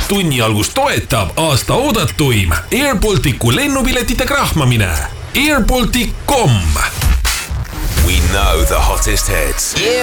tunni algust toetab aasta oodatuim Air Balticu lennupiletite krahmamine. airbaltic.com. We know the hottest hits.